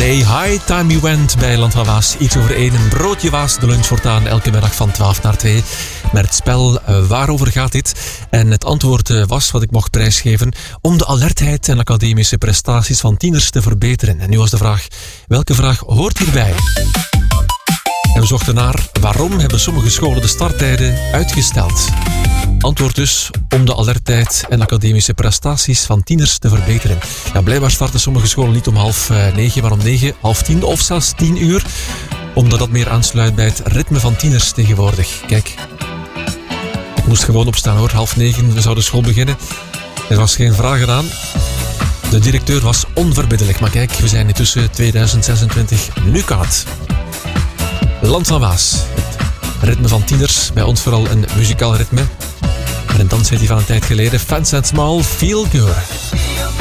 Nee, High Time We Went bij Land van Waas. Iets over 1, een broodje Waas, de lunch voortaan elke middag van 12 naar 2. Met het spel Waarover gaat dit? En het antwoord was wat ik mocht prijsgeven om de alertheid en academische prestaties van tieners te verbeteren. En nu was de vraag, welke vraag hoort hierbij? En we zochten naar waarom hebben sommige scholen de starttijden uitgesteld? Antwoord dus om de alertheid en academische prestaties van tieners te verbeteren. Ja, blijkbaar starten sommige scholen niet om 8:30, maar om 9, 9:30 of zelfs 10 uur. Omdat dat meer aansluit bij het ritme van tieners tegenwoordig. Kijk, ik moest gewoon opstaan hoor, 8:30, we zouden school beginnen. Er was geen vraag gedaan. De directeur was onverbiddelijk, maar kijk, we zijn intussen 2026, nu kan het. Land van Waas, het ritme van tieners, bij ons vooral een muzikaal ritme. En een danshit van een tijd geleden, Fans and Small, Feel Good.